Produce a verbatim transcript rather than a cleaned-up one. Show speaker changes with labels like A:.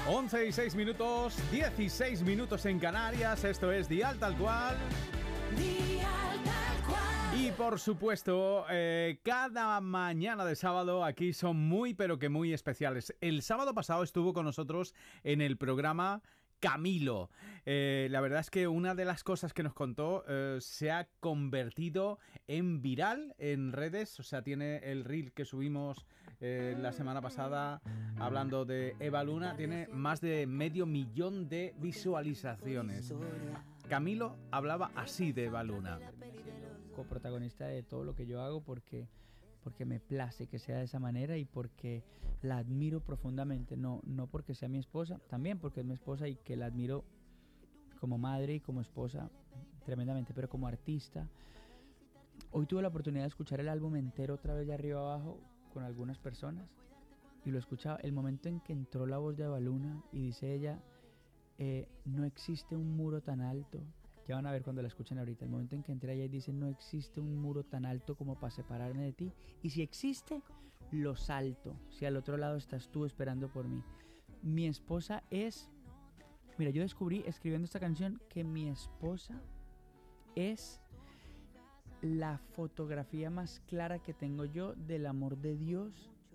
A: once y seis minutos, dieciséis minutos en Canarias. Esto es Dial Tal Cual.
B: Dial Tal Cual.
A: Y por supuesto, eh, cada mañana de sábado aquí son muy, pero que muy especiales. El sábado pasado estuvo con nosotros en el programa Camilo. Eh, la verdad es que una de las cosas que nos contó eh, se ha convertido en viral en redes. O sea, tiene el reel que subimos eh, la semana pasada hablando de Eva Luna. Tiene más de medio millón de visualizaciones. Camilo hablaba así de Eva Luna.
C: Coprotagonista de todo lo que yo hago porque... porque me place que sea de esa manera y porque la admiro profundamente, no, no porque sea mi esposa, también porque es mi esposa y que la admiro como madre y como esposa tremendamente, pero como artista. Hoy tuve la oportunidad de escuchar el álbum entero otra vez de arriba abajo con algunas personas y lo escuchaba, el momento en que entró la voz de Eva Luna y dice ella, eh, no existe un muro tan alto. Ya van a ver cuando la escuchen ahorita. El momento en que entré allá y dice, no existe un muro tan alto como para separarme de ti. Y si existe, lo salto. Si al otro lado estás tú esperando por mí. Mi esposa es... Mira, yo descubrí escribiendo esta canción que mi esposa es la fotografía más clara que tengo yo del amor de Dios